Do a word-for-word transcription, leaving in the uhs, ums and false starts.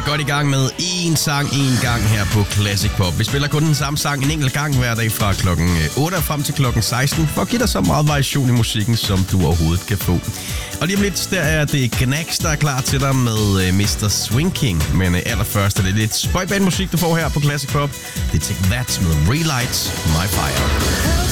godt i gang med én sang, én gang her på Classic Pop. Vi spiller kun den samme sang en enkelt gang hver dag fra klokken otte frem til klokken seksten, for at give dig så meget variation i musikken, som du overhovedet kan få. Og lige om lidt, der er det Gnags, der er klar til dig med mister Swing King. Men allerførst er det lidt boyband musik, du får her på Classic Pop. Det er Take That med Relight My Fire.